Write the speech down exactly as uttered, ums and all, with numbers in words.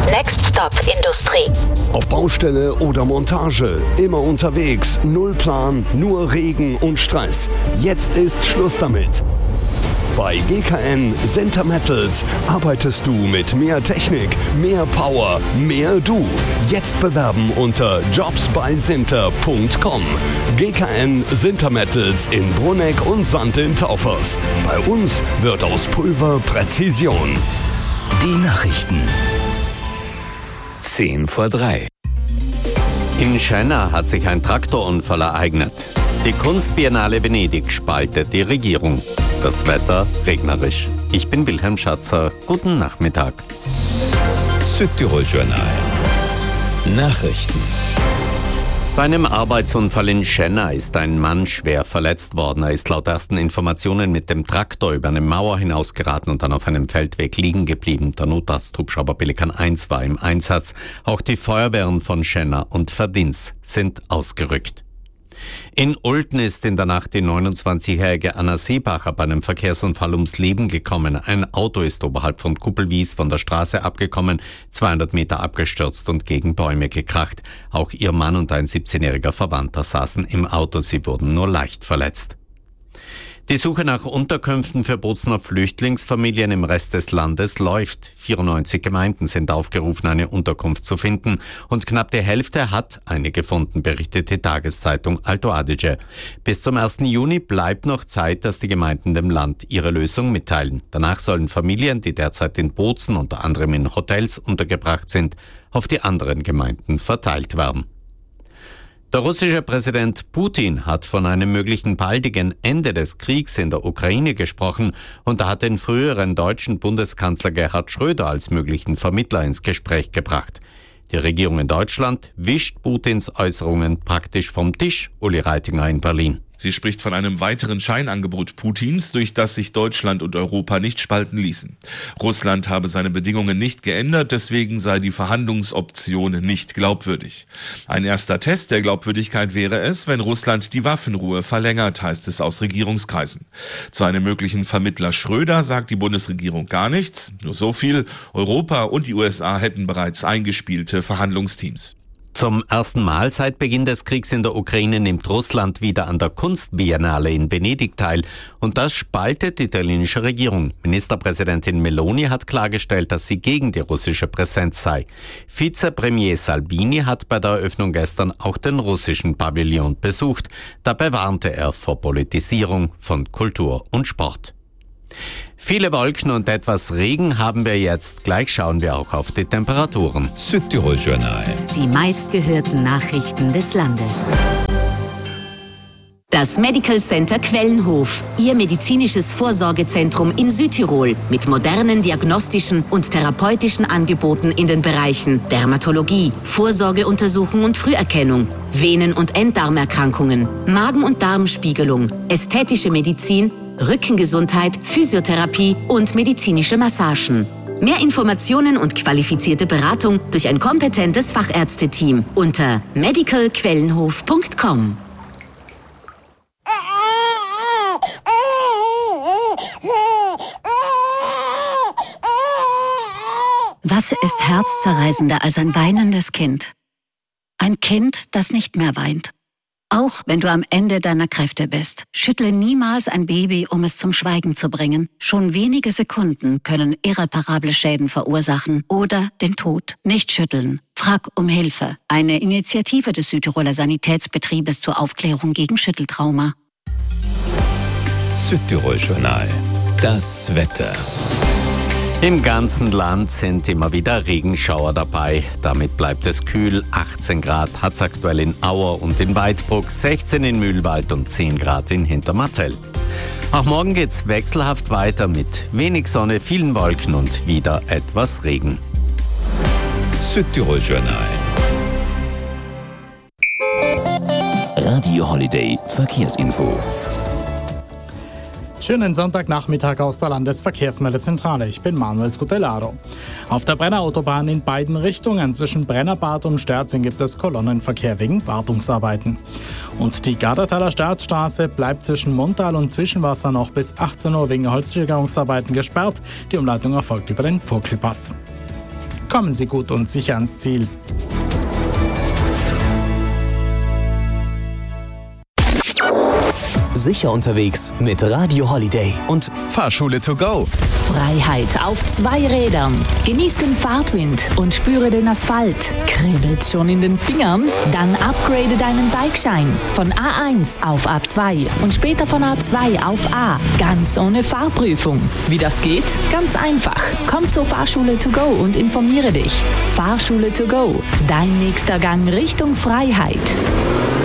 Next Stop Industrie. Ob Baustelle oder Montage, immer unterwegs, null Plan, nur Regen und Stress. Jetzt ist Schluss damit. Bei G K N Sinter Metals arbeitest du mit mehr Technik, mehr Power, mehr du. Jetzt bewerben unter jobs bei sinter punkt com. G K N Sinter Metals in Brunegg und Sand in Taufers. Bei uns wird aus Pulver Präzision. Die Nachrichten. Zehn vor drei. In Siena hat sich ein Traktorunfall ereignet. Die Kunstbiennale Venedig spaltet die Regierung. Das Wetter regnerisch. Ich bin Wilhelm Schatzer. Guten Nachmittag. Südtirol Journal. Nachrichten. Bei einem Arbeitsunfall in Siena ist ein Mann schwer verletzt worden. Er ist laut ersten Informationen mit dem Traktor über eine Mauer hinausgeraten und dann auf einem Feldweg liegen geblieben. Der Notarzthubschrauber Pelikan eins war im Einsatz. Auch die Feuerwehren von Siena und Verdins sind ausgerückt. In Olten ist in der Nacht die neunundzwanzigjährige Anna Seebacher bei einem Verkehrsunfall ums Leben gekommen. Ein Auto ist oberhalb von Kuppelwies von der Straße abgekommen, zweihundert Meter abgestürzt und gegen Bäume gekracht. Auch ihr Mann und ein siebzehnjähriger Verwandter saßen im Auto, sie wurden nur leicht verletzt. Die Suche nach Unterkünften für Bozner Flüchtlingsfamilien im Rest des Landes läuft. vierundneunzig Gemeinden sind aufgerufen, eine Unterkunft zu finden. Und knapp die Hälfte hat eine gefunden, berichtet die Tageszeitung Alto Adige. Bis zum ersten Juni bleibt noch Zeit, dass die Gemeinden dem Land ihre Lösung mitteilen. Danach sollen Familien, die derzeit in Bozen unter anderem in Hotels untergebracht sind, auf die anderen Gemeinden verteilt werden. Der russische Präsident Putin hat von einem möglichen baldigen Ende des Kriegs in der Ukraine gesprochen und er hat den früheren deutschen Bundeskanzler Gerhard Schröder als möglichen Vermittler ins Gespräch gebracht. Die Regierung in Deutschland wischt Putins Äußerungen praktisch vom Tisch, Uli Reitinger in Berlin. Sie spricht von einem weiteren Scheinangebot Putins, durch das sich Deutschland und Europa nicht spalten ließen. Russland habe seine Bedingungen nicht geändert, deswegen sei die Verhandlungsoption nicht glaubwürdig. Ein erster Test der Glaubwürdigkeit wäre es, wenn Russland die Waffenruhe verlängert, heißt es aus Regierungskreisen. Zu einem möglichen Vermittler Schröder sagt die Bundesregierung gar nichts, nur so viel: Europa und die U S A hätten bereits eingespielte Verhandlungsteams. Zum ersten Mal seit Beginn des Kriegs in der Ukraine nimmt Russland wieder an der Kunstbiennale in Venedig teil. Und das spaltet die italienische Regierung. Ministerpräsidentin Meloni hat klargestellt, dass sie gegen die russische Präsenz sei. Vizepremier Salvini hat bei der Eröffnung gestern auch den russischen Pavillon besucht. Dabei warnte er vor Politisierung von Kultur und Sport. Viele Wolken und etwas Regen haben wir jetzt. Gleich schauen wir auch auf die Temperaturen. Südtirol Journal. Die meistgehörten Nachrichten des Landes. Das Medical Center Quellenhof, Ihr medizinisches Vorsorgezentrum in Südtirol mit modernen diagnostischen und therapeutischen Angeboten in den Bereichen Dermatologie, Vorsorgeuntersuchung und Früherkennung, Venen- und Enddarmerkrankungen, Magen- und Darmspiegelung, ästhetische Medizin, Rückengesundheit, Physiotherapie und medizinische Massagen. Mehr Informationen und qualifizierte Beratung durch ein kompetentes Fachärzteteam unter medical quellenhof punkt com. Was ist herzzerreißender als ein weinendes Kind? Ein Kind, das nicht mehr weint. Auch wenn du am Ende deiner Kräfte bist, schüttle niemals ein Baby, um es zum Schweigen zu bringen. Schon wenige Sekunden können irreparable Schäden verursachen oder den Tod. Nicht schütteln. Frag um Hilfe. Eine Initiative des Südtiroler Sanitätsbetriebes zur Aufklärung gegen Schütteltrauma. Südtirol Journal. Das Wetter. Im ganzen Land sind immer wieder Regenschauer dabei. Damit bleibt es kühl. achtzehn Grad hat es aktuell in Auer und in Weidbruck, sechzehn in Mühlwald und zehn Grad in Hintermartell. Auch morgen geht's wechselhaft weiter mit wenig Sonne, vielen Wolken und wieder etwas Regen. Südtirol Journal. Radio Holiday Verkehrsinfo. Schönen Sonntagnachmittag aus der Landesverkehrsmeldezentrale. Ich bin Manuel Scutellaro. Auf der Brennerautobahn in beiden Richtungen zwischen Brennerbad und Sterzing gibt es Kolonnenverkehr wegen Wartungsarbeiten. Und die Gardertaler Staatsstraße bleibt zwischen Montal und Zwischenwasser noch bis achtzehn Uhr wegen Holzschilgerungsarbeiten gesperrt. Die Umleitung erfolgt über den Vogtelpass. Kommen Sie gut und sicher ans Ziel. Sicher unterwegs mit Radio Holiday und Fahrschule to go. Freiheit auf zwei Rädern. Genieß den Fahrtwind und spüre den Asphalt. Kribbelt schon in den Fingern? Dann upgrade deinen Bikeschein von A eins auf A zwei und später von A zwei auf A. Ganz ohne Fahrprüfung. Wie das geht? Ganz einfach. Komm zur Fahrschule to go und informiere dich. Fahrschule to go. Dein nächster Gang Richtung Freiheit.